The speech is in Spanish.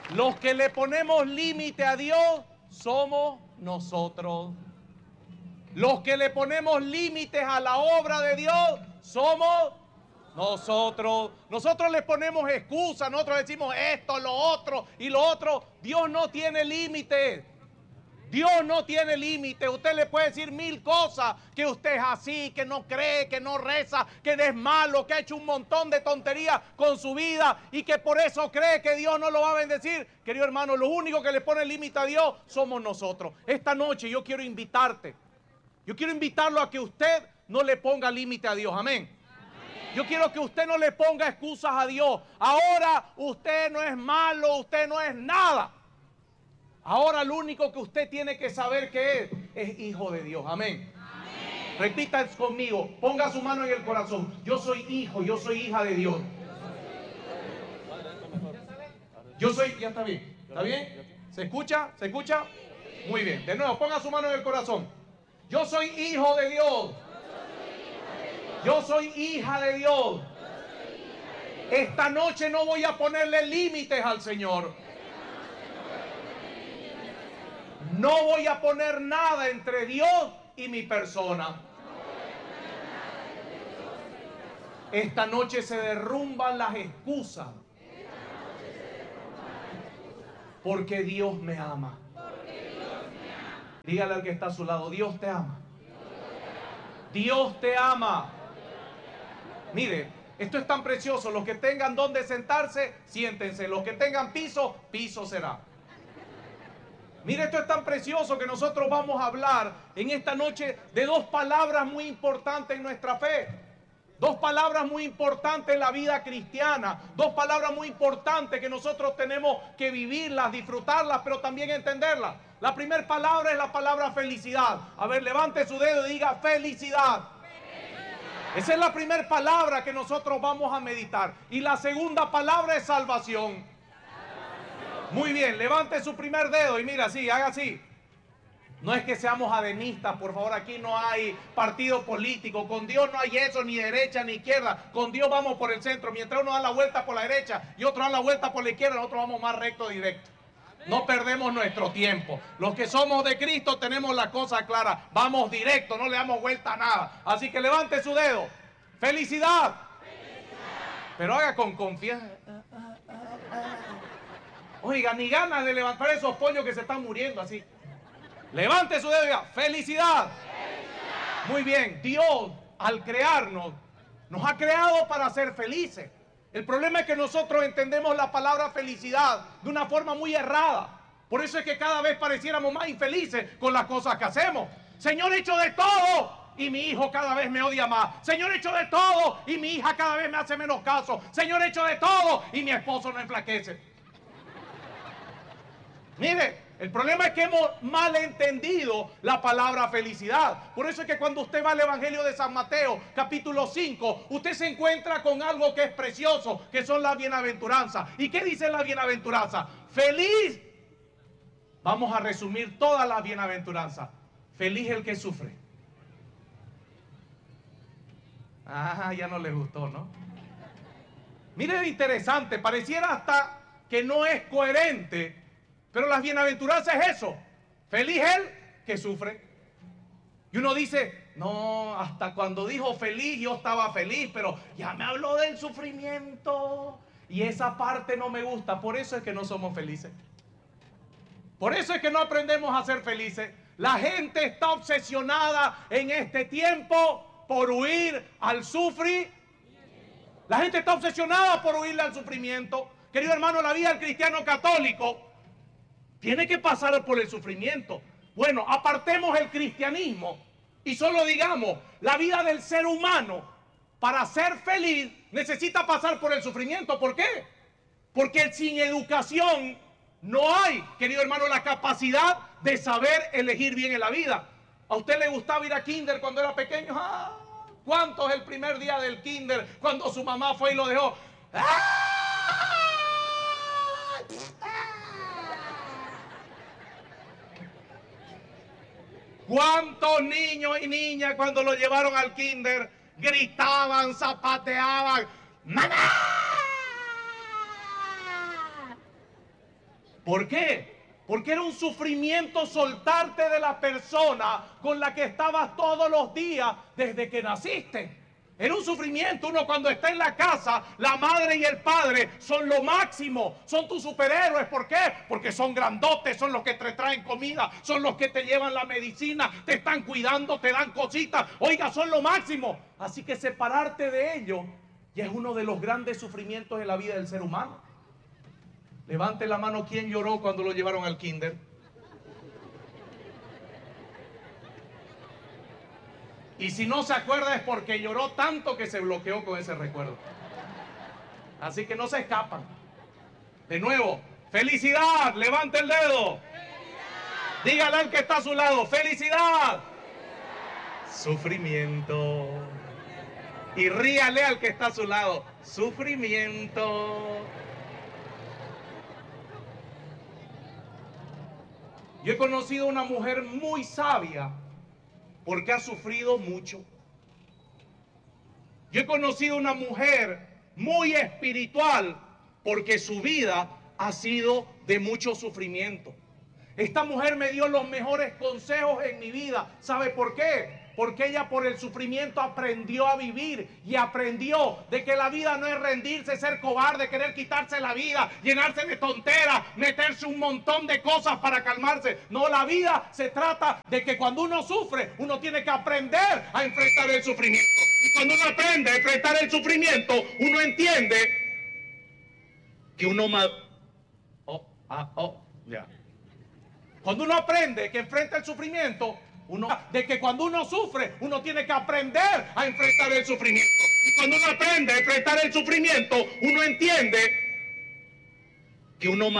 Los que le ponemos límite a Dios somos nosotros. Los que le ponemos límites a la obra de Dios somos nosotros. Nosotros le ponemos excusas, nosotros decimos esto, lo otro y lo otro. Dios no tiene límites. Dios no tiene límite. Usted le puede decir mil cosas, que usted es así, que no cree, que no reza, que es malo, que ha hecho un montón de tonterías con su vida y que por eso cree que Dios no lo va a bendecir. Querido hermano, lo único que le pone límite a Dios somos nosotros. Esta noche yo quiero invitarte. Yo quiero invitarlo a que usted no le ponga límite a Dios. Amén. Yo quiero que usted no le ponga excusas a Dios. Ahora usted no es malo, usted no es nada. Ahora lo único que usted tiene que saber que es hijo de Dios. Amén. Amén. Repita conmigo, ponga su mano en el corazón. Yo soy hijo, yo soy hija de Dios. Yo soy, ya está bien. ¿Está bien? ¿Se escucha? ¿Se escucha? Muy bien. De nuevo, ponga su mano en el corazón. Yo soy hijo de Dios. Yo soy hija de Dios. Esta noche no voy a ponerle límites al Señor. No voy a poner nada entre Dios y mi persona. Esta noche se derrumban las excusas. Porque Dios me ama. Dígale al que está a su lado, Dios te ama. Dios te ama. Mire, esto es tan precioso. Los que tengan donde sentarse, siéntense. Los que tengan piso, piso será. Mire, esto es tan precioso que nosotros vamos a hablar en esta noche de dos palabras muy importantes en nuestra fe. Dos palabras muy importantes en la vida cristiana. Dos palabras muy importantes que nosotros tenemos que vivirlas, disfrutarlas, pero también entenderlas. La primera palabra es la palabra felicidad. A ver, levante su dedo y diga felicidad. Esa es la primera palabra que nosotros vamos a meditar. Y la segunda palabra es salvación. Muy bien, levante su primer dedo y mira así, haga así. No es que seamos adenistas, por favor, aquí no hay partido político. Con Dios no hay eso, ni derecha ni izquierda. Con Dios vamos por el centro. Mientras uno da la vuelta por la derecha y otro da la vuelta por la izquierda, nosotros vamos más recto, directo. No perdemos nuestro tiempo. Los que somos de Cristo tenemos la cosa clara. Vamos directo, no le damos vuelta a nada. Así que levante su dedo. ¡Felicidad! Pero haga con confianza. Oiga, ni ganas de levantar esos pollos que se están muriendo así. Levante su dedo y diga, ¡felicidad! ¡Felicidad! Muy bien, Dios al crearnos, nos ha creado para ser felices. El problema es que nosotros entendemos la palabra felicidad de una forma muy errada. Por eso es que cada vez pareciéramos más infelices con las cosas que hacemos. Señor, he hecho de todo y mi hijo cada vez me odia más. Señor, he hecho de todo y mi hija cada vez me hace menos caso. Señor, he hecho de todo y mi esposo no enflaquece. Mire, el problema es que hemos malentendido la palabra felicidad. Por eso es que cuando usted va al Evangelio de San Mateo, capítulo 5, usted se encuentra con algo que es precioso, que son las bienaventuranzas. ¿Y qué dice la bienaventuranza? Feliz. Vamos a resumir todas las bienaventuranzas. Feliz el que sufre. Ah, ya no le gustó, ¿no? Mire, es interesante, pareciera hasta que no es coherente. Pero las bienaventuranzas es eso. Feliz él que sufre. Y uno dice, no, hasta cuando dijo feliz yo estaba feliz, pero ya me habló del sufrimiento. Y esa parte no me gusta. Por eso es que no somos felices. Por eso es que no aprendemos a ser felices. La gente está obsesionada en este tiempo por huir al sufrimiento. La gente está obsesionada por huirle al sufrimiento. Querido hermano, la vida del cristiano católico tiene que pasar por el sufrimiento. Bueno, apartemos el cristianismo y solo digamos, la vida del ser humano para ser feliz necesita pasar por el sufrimiento. ¿Por qué? Porque sin educación no hay, querido hermano, la capacidad de saber elegir bien en la vida. ¿A usted le gustaba ir a kinder cuando era pequeño? ¡Ah! ¿Cuántos el primer día del kinder cuando su mamá fue y lo dejó? ¡Ah! ¿Cuántos niños y niñas cuando lo llevaron al kinder gritaban, zapateaban? ¡Mamá! ¿Por qué? Porque era un sufrimiento soltarte de la persona con la que estabas todos los días desde que naciste. Era un sufrimiento. Uno cuando está en la casa, la madre y el padre son lo máximo, son tus superhéroes. ¿Por qué? Porque son grandotes, son los que te traen comida, son los que te llevan la medicina, te están cuidando, te dan cositas. Oiga, son lo máximo. Así que separarte de ellos ya es uno de los grandes sufrimientos de la vida del ser humano. Levante la mano, ¿quién lloró cuando lo llevaron al kinder? Y si no se acuerda es porque lloró tanto que se bloqueó con ese recuerdo. Así que no se escapan. De nuevo, felicidad, levante el dedo. Dígale al que está a su lado, felicidad. Sufrimiento. Y ríale al que está a su lado, sufrimiento. Yo he conocido una mujer muy sabia porque ha sufrido mucho. Yo he conocido una mujer muy espiritual porque su vida ha sido de mucho sufrimiento. Esta mujer me dio los mejores consejos en mi vida. ¿Sabe por qué? Porque ella por el sufrimiento aprendió a vivir y aprendió de que la vida no es rendirse, ser cobarde, querer quitarse la vida, llenarse de tonteras, meterse un montón de cosas para calmarse. No, la vida se trata de que cuando uno sufre, uno tiene que aprender a enfrentar el sufrimiento. Y cuando uno aprende a enfrentar el sufrimiento, uno entiende que uno ya. Cuando uno aprende que enfrenta el sufrimiento, cuando uno sufre, uno tiene que aprender a enfrentar el sufrimiento. Y cuando uno aprende a enfrentar el sufrimiento, uno entiende que uno